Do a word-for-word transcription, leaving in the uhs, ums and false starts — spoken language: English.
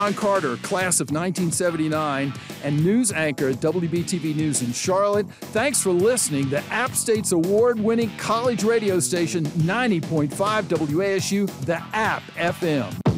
John Carter, class of nineteen seventy-nine, and news anchor at W B T V News in Charlotte. Thanks for listening to App State's award-winning college radio station, ninety point five W A S U, the App F M.